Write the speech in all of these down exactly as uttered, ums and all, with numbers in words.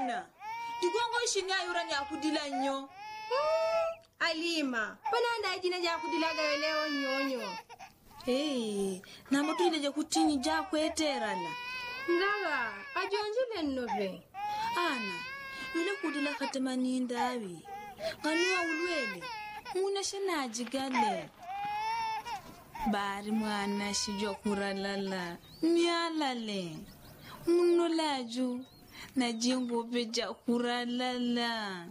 ana digongo shini ayura ni akudila nyo Alima pananda jina ja kudilaga leo nyonyo hey na mtu ile je kutini ja kweterana ndaga ajonjile nnobe ana ile kudila katemani ndawi kanua ulwele muna shanaji gale bari mwana shijo kuralala nyalale muno laju na jingo beja kuralala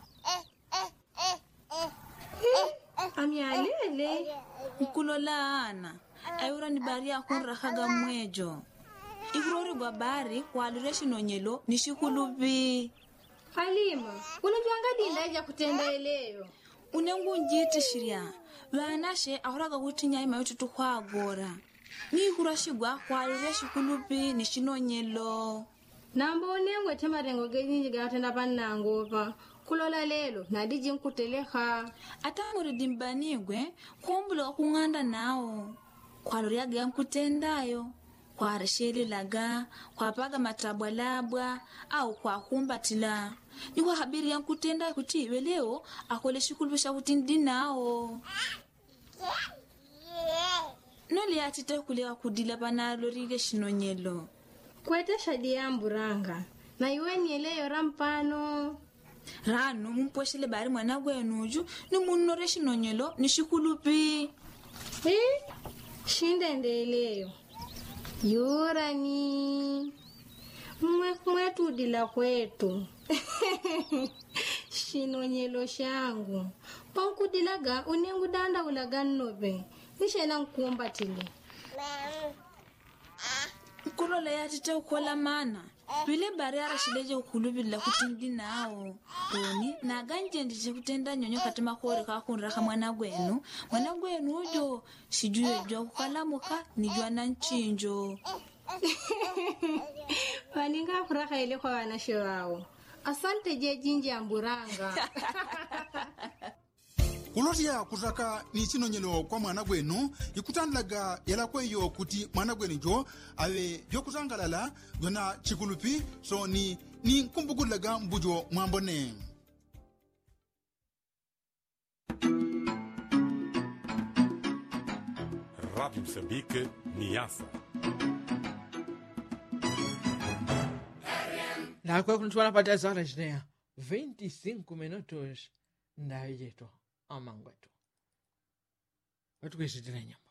amyalele mkulola ana ayura ni bari akunra haga mwejo ikurori gwa bari kwalire shinonyelo nishikulubi Halima unajwanga dinda ja kutenda eleyo unengu njiti shiria vanashe ahuraga kutinya ima yote tukwagora ni kurashigwa kwalire shikulubi nishinonyelo nambo unengwe temarengo genyinji gatenda pannangopa kulola lelo nadiji nkuteleha atamuri dimbanigwe kumbula kunganda nao kwalure aga nkutendayo kwarisheli laga kwapaga matabwa labwa au kwa kumbatila ni kwa habiri ya nkutenda kutiwe leo akole shikulubisha kutindi nao noli atite kulewa kudila panalo rige shinonyelo kwete shadi ya mburanga na iwe nieleyo rampano rano mumposhele bari mwana gwenuju ni munore shinonyelo ni shikulupi eh shinde ndeleyo Yurani mwe mwetu dila kwetu shinonyelo shangu pankudilaga unengu danda ulaga nnobe nishena nkumbatile kulola yatite ukola mana bile bari arashileje ukulubila kutindi nao oni na ganje ndije kutenda nyonyo katima kore kakunra ka mwana gwenu mwana gwenu ujo shijuye jwa kukalamuka nijwa na nchinjo paninga furaha ile kwa wanashe wao asante je jinji amburanga kulotia kutaka ni chinonyelo kwa mwana gwenu ikutanlaga yala kweyo kuti mwana gwenu jo awe vyokutangalala yona chikulupi so ni ni kumbukulaga mbujo mwambone Rádio Moçambique, Niassa. Na kwa kuntuana pata zara jnea vinte e cinco minutos ndayeto amangwetu watu kwezi nyama